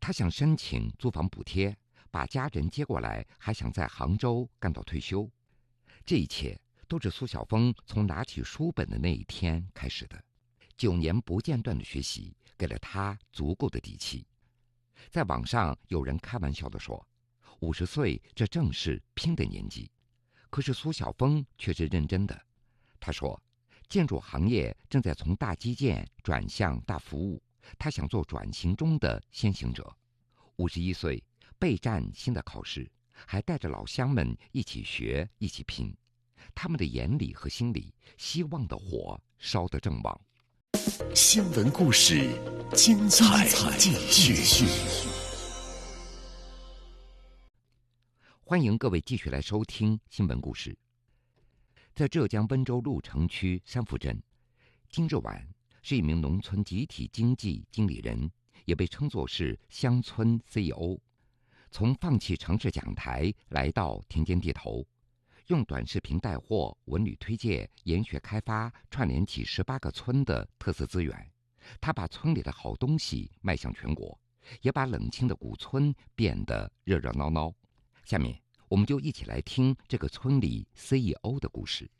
他想申请租房补贴，把家人接过来，还想在杭州干到退休。这一切都是苏晓峰从拿起书本的那一天开始的。9年不间断的学习给了他足够的底气。在网上有人开玩笑地说，50岁这正是拼的年纪。可是苏晓峰却是认真的。他说，建筑行业正在从大基建转向大服务，他想做转型中的先行者。51岁备战新的考试，还带着老乡们一起学一起拼。他们的眼里和心里，希望的火烧得正旺。 新闻故事，精彩继续。 欢迎各位继续来收听新闻故事。在浙江温州鹿城区山福镇，金志晚是一名农村集体经济经理人，也被称作是乡村 CEO。 从放弃城市讲台来到田间地头，用短视频带货、文旅推介、研学开发，串联起18个村的特色资源。他把村里的好东西迈向全国，也把冷清的古村变得热热闹闹。下面我们就一起来听这个村里 CEO 的故事。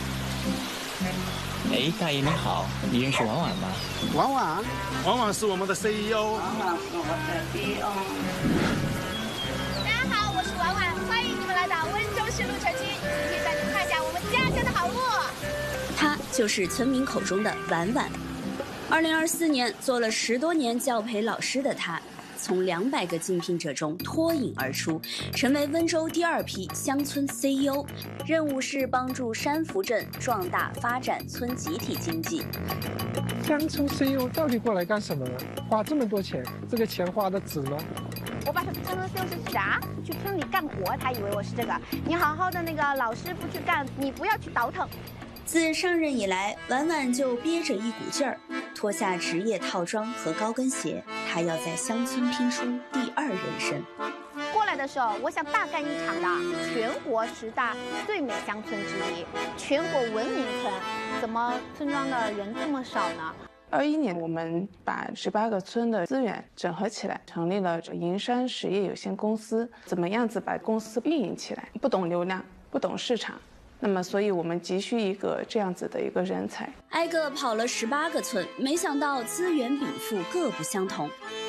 哎，大爷你好，你认识王婉吗？ 王婉， 王婉是我们的 CEO。 王婉是我的 CEO。 大家好，我是婉婉，欢迎你们来到温州市鹿城区。今天带你们看一下我们家乡的好物。 她就是村民口中的婉婉。2024年做了10多年教培老师的她，从200个竞聘者中脱颖而出，成为温州第2批乡村 CEO， 任务是帮助山福镇壮大发展村集体经济。 乡村 CEO 到底过来干什么呢？花这么多钱，这个钱花的值吗？ 我把他乡村 CEO 是啥？去村里干活，他以为我是这个。你好好的那个老师傅去干，你不要去倒腾。 自上任以来，婉婉就憋着一股劲儿，脱下职业套装和高跟鞋，她要在乡村拼出第2人生。 过来的时候，我想大干一场的，全国10大最美乡村之一，全国闻名村。怎么村庄的人这么少呢 ？21年，我们把18个村的资源整合起来，成立了银山实业有限公司。怎么样子把公司运营起来？不懂流量，不懂市场。那么，所以我们急需一个这样子的一个人才。 挨个跑了18个村，没想到资源禀赋各不相同。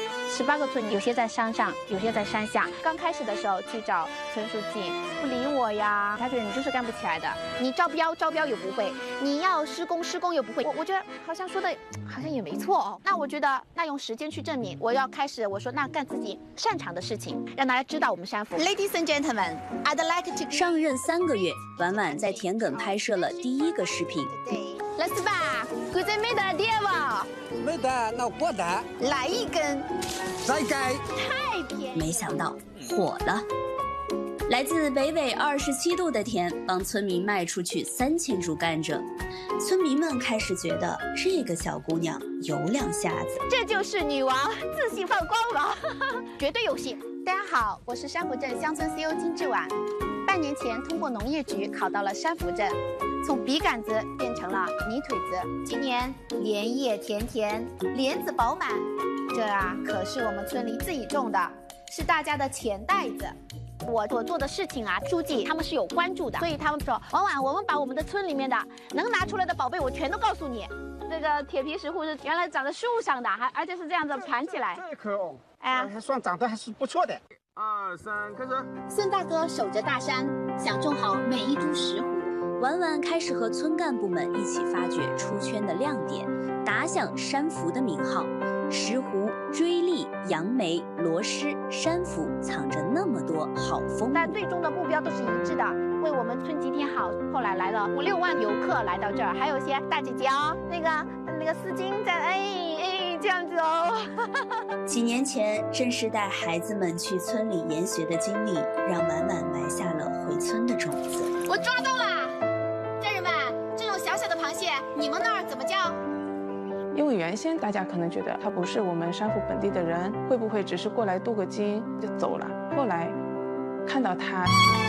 18个村，有些在山上，有些在山下。刚开始的时候去找村书记，不理我呀，他觉得你就是干不起来的。你招标又不会，你要施工又不会。我觉得好像说的好像也没错哦。那我觉得那用时间去证明，我要开始我说那干自己擅长的事情，让大家知道我们山福。Ladies and gentlemen, I'd like to。 上任3个月，婉婉在田埂拍摄了第1个视频。 来是吧，狗仔没得爹吧？ 没得，那我的。 来一根。 再给。 太便宜。 没想到火了。来自北纬27度的田，帮村民卖出去3000株甘蔗。村民们开始觉得这个小姑娘有2下子。 这就是女王，自信放光芒，绝对有戏。大家好，我是山福镇乡村 CEO 金志婉。半年前通过农业局考到了山福镇，从笔杆子变成了泥腿子。今年莲叶田田，莲子饱满。这可是我们村里自己种的，是大家的钱袋子。我做的事情书记他们是有关注的，所以他们说婉婉，我们把我们的村里面的能拿出来的宝贝，我全都告诉你。这个铁皮石斛是原来长在树上的，而且是这样子盘起来。 这棵哦，还算长得还是不错的。 2、3，开始。 孙大哥守着大山，想种好每一株石斛。 婉婉开始和村干部们一起发掘出圈的亮点，打响山福的名号。石斛、锥栗、杨梅、螺蛳、山福藏着那么多好风物， 但最终的目标都是一致的，为我们村集体好。后来来了5、6万游客来到这儿，还有一些大姐姐哦，那个丝巾在这样子哦。 几年前正是带孩子们去村里研学的经历，让婉婉埋下了回村的种子。 我抓到了，家人们，这种小小的螃蟹，你们那儿怎么叫？ 因为原先大家可能觉得他不是我们山福本地的人，会不会只是过来镀个金就走了？后来看到他